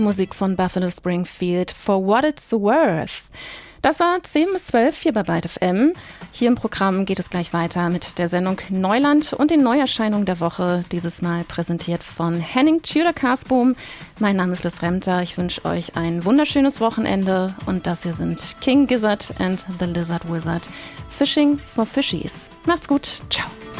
Musik von Buffalo Springfield, For What It's Worth. Das war 10 bis 12 hier bei Byte FM. Hier im Programm geht es gleich weiter mit der Sendung Neuland und den Neuerscheinungen der Woche. Dieses Mal präsentiert von Henning Tudor-Karsboom. Mein Name ist Liz Remter. Ich wünsche euch ein wunderschönes Wochenende. Und das hier sind King Gizzard and the Lizard Wizard. Fishing for Fishies. Macht's gut. Ciao.